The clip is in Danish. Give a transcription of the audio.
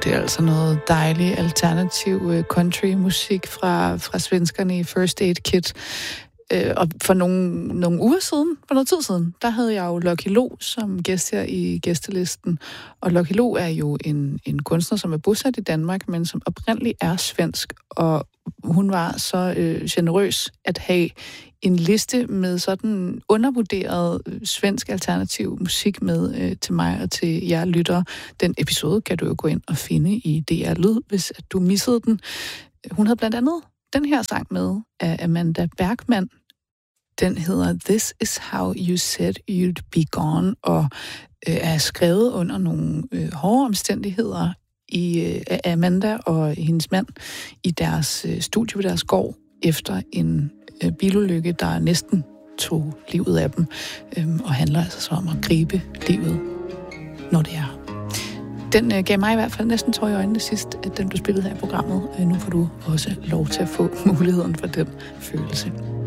Det er altså noget dejlig alternativ country-musik fra svenskerne i First Aid Kit. Og for nogle uger siden, for noget tid siden, der havde jeg jo Lucky Lo som gæst her i gæstelisten. Og Lucky Lo er jo en kunstner, som er bosat i Danmark, men som oprindeligt er svensk. Og hun var så generøs at have en liste med sådan undervurderet svensk alternativ musik med til mig og til jer lyttere. Den episode kan du jo gå ind og finde i DR Lyd, hvis du missede den. Hun havde blandt andet den her sang med af Amanda Bergman. Den hedder This is how you said you'd be gone, og er skrevet under nogle hårde omstændigheder af Amanda og hendes mand i deres studie ved deres gård efter en bilulykke, der næsten tog livet af dem, og handler altså så om at gribe livet, når det er. Den gav mig i hvert fald næsten tår i øjnene sidst, at den blev spillet her i programmet. Nu får du også lov til at få muligheden for den følelse.